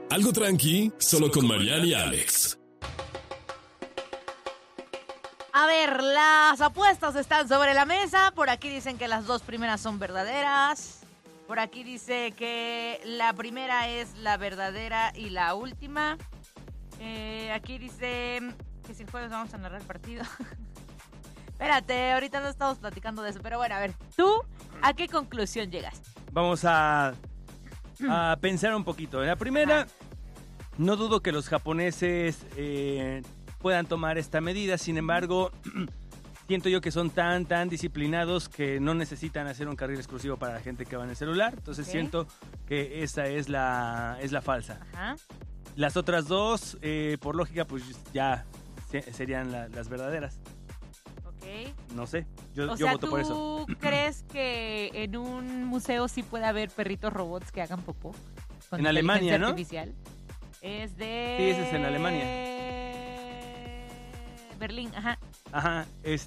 Algo tranqui, solo con Mariana y Alex. A ver, las apuestas están sobre la mesa. Por aquí dicen que las dos primeras son verdaderas. Por aquí dice que la primera es la verdadera y la última. Aquí dice que sin jueves vamos a narrar el partido. Espérate, ahorita no estamos platicando de eso. Pero bueno, a ver, ¿tú a qué conclusión llegaste? Vamos a pensar un poquito. En la primera, no dudo que los japoneses puedan tomar esta medida. Sin embargo, siento yo que son tan disciplinados que no necesitan hacer un carril exclusivo para la gente que va en el celular. Entonces siento que esa es la falsa. Ajá. Las otras dos, por lógica, pues ya serían las verdaderas. Ok. No sé, yo sea, voto por eso. ¿tú crees que en un museo sí puede haber perritos robots que hagan popó? Con En Alemania, ¿no? artificial? Es de... Sí, ese es en Alemania. Berlín, ajá. Ajá,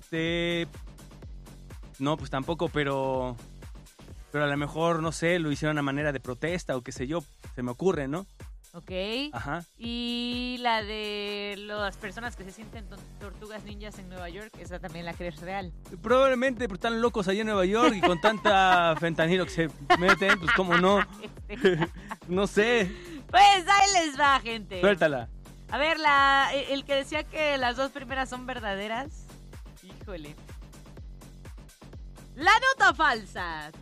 no, pues tampoco, pero a lo mejor, no sé, lo hicieron a manera de protesta o qué sé yo, se me ocurre, ¿no? Ok. Ajá. Y la de las personas que se sienten tortugas ninjas en Nueva York, esa también la crees real. Probablemente pues, están locos allá en Nueva York y con tanta fentanilo que se meten, pues cómo no. No sé. Pues ahí les va, gente. Suéltala. A ver, el que decía que las dos primeras son verdaderas. Híjole. La nota falsa.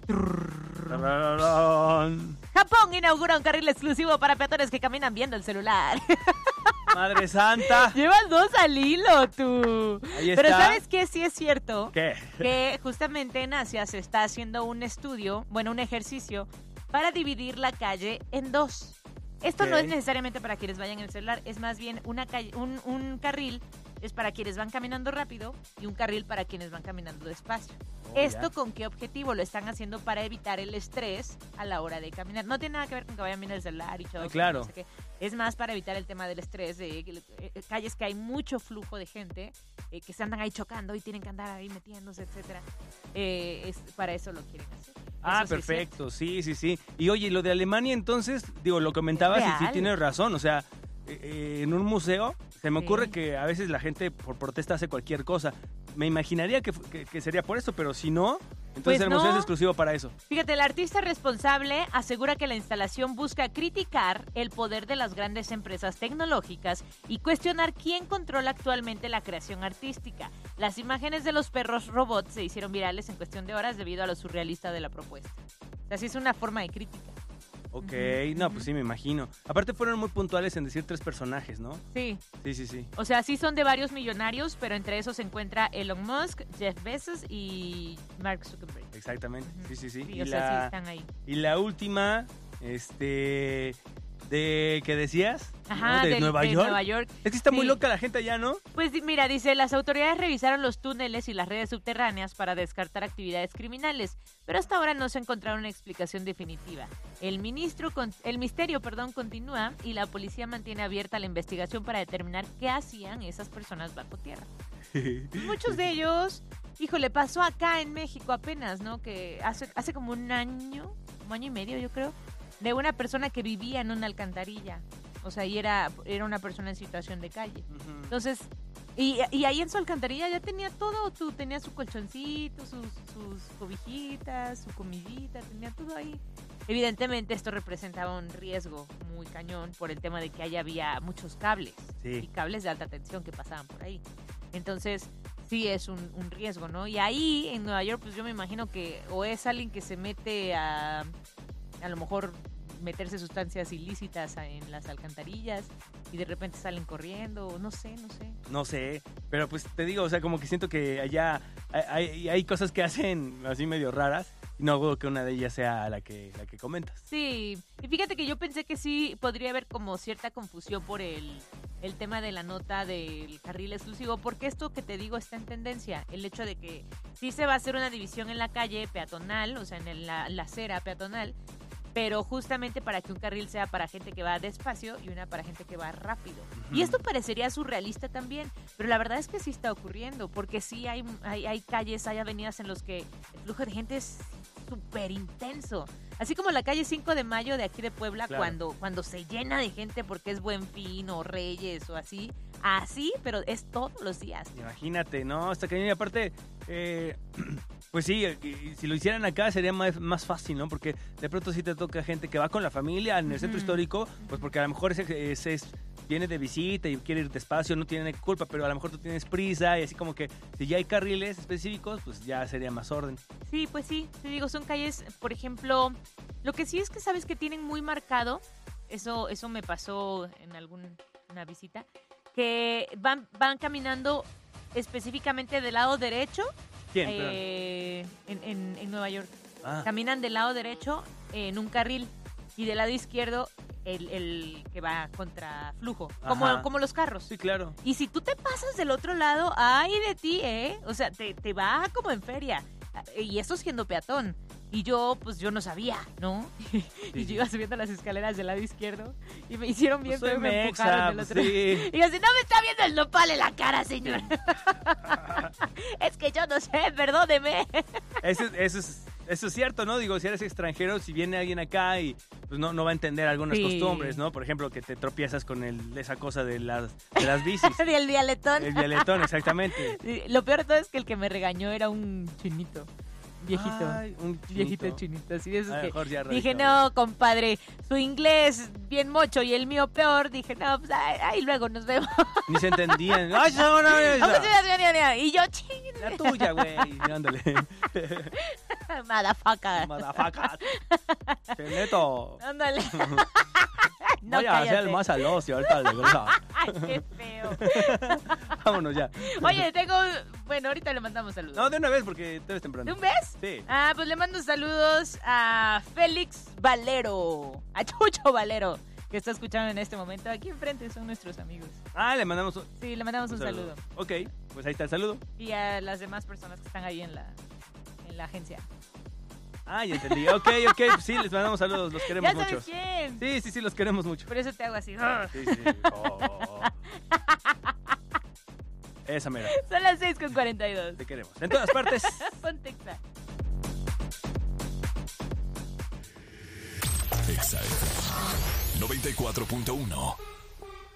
Japón inaugura un carril exclusivo para peatones que caminan viendo el celular. Madre santa. Llevas dos al hilo, tú. Ahí está. Pero ¿sabes qué? Sí es cierto. ¿Qué? Que justamente en Asia se está haciendo un estudio, bueno, un ejercicio para dividir la calle en dos. Esto no es necesariamente para quienes vayan en el celular, es más bien una calle, un carril es para quienes van caminando rápido y un carril para quienes van caminando despacio. ¿Esto con qué objetivo? Lo están haciendo para evitar el estrés a la hora de caminar. No tiene nada que ver con que vayan viendo el celular y todo. Claro. No sé qué. Es más para evitar el tema del estrés de calles que hay mucho flujo de gente que se andan ahí chocando y tienen que andar ahí metiéndose, etcétera. Para eso lo quieren hacer. Ah, Eso sí perfecto, sí. Y oye, lo de Alemania entonces, digo, lo comentabas y sí tienes razón, o sea, en un museo se me ocurre que a veces la gente por protesta hace cualquier cosa. Me imaginaría que sería por eso, pero si no, entonces Pues el museo no. es exclusivo para eso. Fíjate, el artista responsable asegura que la instalación busca criticar el poder de las grandes empresas tecnológicas y cuestionar quién controla actualmente la creación artística. Las imágenes de los perros robots se hicieron virales en cuestión de horas debido a lo surrealista de la propuesta. O sea, sí es una forma de crítica. Ok, no, pues sí, me imagino. Aparte fueron muy puntuales en decir 3 personajes, ¿no? Sí. Sí. O sea, sí son de varios millonarios, pero entre esos se encuentra Elon Musk, Jeff Bezos y Mark Zuckerberg. Exactamente, sí. Sí, Y o sea, sí están ahí. Y la última, ¿de qué decías? Ajá, ¿no? ¿De Nueva York? Nueva York. Es que está muy Sí. loca la gente allá, ¿no? Pues mira, dice, las autoridades revisaron los túneles y las redes subterráneas para descartar actividades criminales, pero hasta ahora no se encontraron una explicación definitiva. El misterio continúa y la policía mantiene abierta la investigación para determinar qué hacían esas personas bajo tierra. Muchos de ellos, híjole, pasó acá en México apenas, ¿no? Que hace como un año y medio, yo creo, de una persona que vivía en una alcantarilla. O sea, y era una persona en situación de calle. Uh-huh. Entonces, y ahí en su alcantarilla ya tenía todo. Tenía su colchoncito, sus cobijitas, su comidita, tenía todo ahí. Evidentemente esto representaba un riesgo muy cañón por el tema de que ahí había muchos cables. Sí. Y cables de alta tensión que pasaban por ahí. Entonces, sí es un riesgo, ¿no? Y ahí en Nueva York, pues yo me imagino que o es alguien que se mete a lo mejor meterse sustancias ilícitas en las alcantarillas y de repente salen corriendo, no sé. No sé, pero pues te digo, o sea, como que siento que allá hay cosas que hacen así medio raras y no dudo que una de ellas sea la que comentas. Sí, y fíjate que yo pensé que sí podría haber como cierta confusión por el tema de la nota del carril exclusivo, porque esto que te digo está en tendencia, el hecho de que sí se va a hacer una división en la calle peatonal, o sea, en la acera peatonal, pero justamente para que un carril sea para gente que va despacio y una para gente que va rápido. Uh-huh. Y esto parecería surrealista también, pero la verdad es que sí está ocurriendo, porque sí hay calles, hay avenidas en los que el flujo de gente es súper intenso. Así como la calle 5 de Mayo de aquí de Puebla, Claro. cuando se llena de gente porque es Buen Fin o Reyes o así, pero es todos los días. Imagínate, ¿no? Hasta que, y aparte, pues sí, si lo hicieran acá sería más fácil, ¿no? Porque de pronto sí te toca gente que va con la familia en el centro histórico, pues porque a lo mejor viene de visita y quiere ir despacio, no tiene culpa, pero a lo mejor tú tienes prisa y así como que si ya hay carriles específicos, pues ya sería más orden. Sí, pues sí, te digo, son calles, por ejemplo, lo que sí es que sabes que tienen muy marcado, eso me pasó en una visita, que van caminando específicamente del lado derecho. ¿Quién? En Nueva York. Ah. Caminan del lado derecho en un carril y del lado izquierdo el que va contra flujo, como los carros. Sí, claro. Y si tú te pasas del otro lado, ¡ay de ti, O sea, te va como en feria. Y eso siendo peatón. Y yo no sabía, ¿no? Y yo iba subiendo las escaleras del lado izquierdo y me hicieron bien Pues feo y me mexa, empujaron del otro. sí. Y yo así, no me está viendo el nopal en la cara, señor. Es que yo no sé, perdóneme. Eso es cierto, ¿no? Digo, si eres extranjero, si viene alguien acá y pues no va a entender algunas Sí. costumbres, ¿no? Por ejemplo, que te tropiezas con esa cosa de las bicis. Y el dialetón. El dialetón, exactamente. Sí, lo peor de todo es que el que me regañó era un chinito. Viejito. Ay, un Viejito chinito, así de esos A lo que mejor ya dije, radicado. no, compadre, su inglés bien mocho y el mío peor. Dije, no, pues ahí luego nos vemos. Ni se entendían. ¡Ay, Y yo, ching, la tuya, güey! Ándale. madafaca. Madafacas. Neto. Ándale. No, Vaya a hacer cállate. más al ocio, ahorita regresa. Ay, qué feo. Vámonos ya. Oye, bueno, ahorita le mandamos saludos. No, de una vez porque te ves temprano. ¿De un mes? Sí. Ah, pues le mando saludos a Félix Valero, a Chucho Valero, que está escuchando en este momento. Aquí enfrente son nuestros amigos. Ah, le mandamos Sí, le mandamos un saludo. Ok, pues ahí está el saludo. Y a las demás personas que están ahí en la agencia. Ah, ya entendí. Ok, pues sí, les mandamos saludos, los queremos ¿Ya sabes mucho. quién? Sí, los queremos mucho. Por eso te hago así. Sí. Oh. Esa mera, Son las 6:42. te queremos. En todas partes. Ponte Exa. Exa FM 94.1.